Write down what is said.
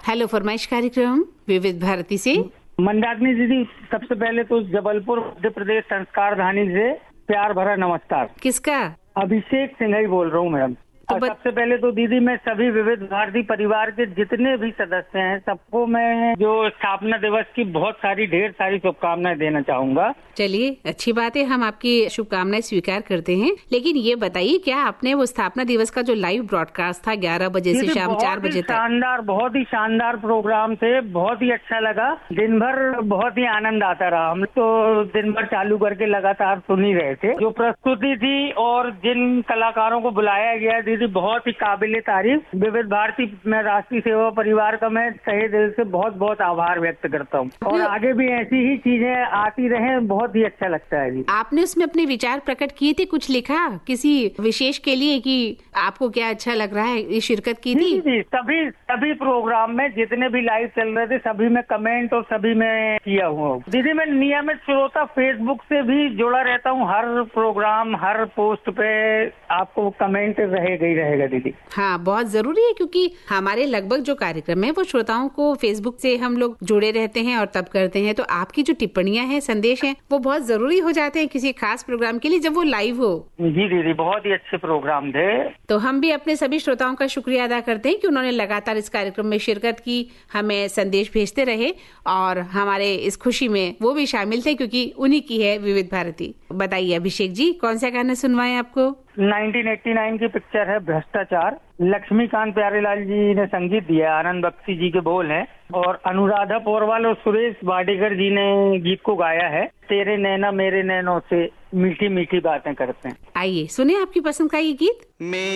Hello फरमाइश कार्यक्रम विविध भारती से। मंदाकिनी दीदी, सबसे पहले तो जबलपुर मध्य प्रदेश संस्कार धानी से प्यार भरा नमस्कार। किसका? अभिषेक सिंघई बोल रहा हूँ मैडम। और सबसे पहले तो दीदी मैं सभी विविध भारती परिवार के जितने भी सदस्य हैं सबको मैं जो स्थापना दिवस की ढेर सारी शुभकामनाएं देना चाहूंगा। चलिए, अच्छी बात है, हम आपकी शुभकामनाएं स्वीकार करते हैं। लेकिन ये बताइए, क्या आपने वो स्थापना दिवस का जो लाइव ब्रॉडकास्ट था 11 बजे से शाम 4 बजे तक, बहुत ही शानदार प्रोग्राम थे, बहुत ही अच्छा लगा। दिन भर बहुत ही आनंद आता रहा। हम तो दिन भर चालू करके लगातार सुन ही रहे थे। जो प्रस्तुति थी और जिन कलाकारों को बुलाया गया दीदी, बहुत ही काबिले तारीफ। विविध भारती में राष्ट्रीय सेवा परिवार का मैं तहे दिल से बहुत बहुत आभार व्यक्त करता हूँ और आगे भी ऐसी ही चीजें आती रहें, बहुत ही अच्छा लगता है जी। आपने उसमें अपने विचार प्रकट किए थे, कुछ लिखा किसी विशेष के लिए कि आपको क्या अच्छा लग रहा है, ये शिरकत की थी? जी, सभी प्रोग्राम में जितने भी लाइव चल रहे थे सभी में कमेंट और सभी में किया हुआ दीदी। मैं नियमित श्रोता फेसबुक से भी जुड़ा रहता हूँ। हर प्रोग्राम हर पोस्ट पे आपको कमेंट रहेगा दीदी। हाँ, बहुत जरूरी है, क्योंकि हमारे लगभग जो कार्यक्रम है वो श्रोताओं को फेसबुक से हम लोग जुड़े रहते हैं और तब करते हैं, तो आपकी जो टिप्पणियां हैं, संदेश हैं, वो बहुत जरूरी हो जाते हैं किसी खास प्रोग्राम के लिए जब वो लाइव हो। जी दीदी, बहुत ही अच्छे प्रोग्राम थे। तो हम भी अपने सभी श्रोताओं का शुक्रिया अदा करते हैं कि उन्होंने लगातार इस कार्यक्रम में शिरकत की, हमें संदेश भेजते रहे और हमारे इस खुशी में वो भी शामिल थे, क्योंकि उन्हीं की है विविध भारती। बताइए अभिषेक जी, कौन सा गाना सुनवाएं आपको? 1989 की पिक्चर है भ्रष्टाचार। लक्ष्मीकांत प्यारेलाल जी ने संगीत दिया, आनंद बख्शी जी के बोल हैं और अनुराधा पौरवाल और सुरेश वाडेकर जी ने गीत को गाया है। तेरे नैना मेरे नैनों से मीठी मीठी बातें करते हैं। आइए सुने आपकी पसंद का ये गीत।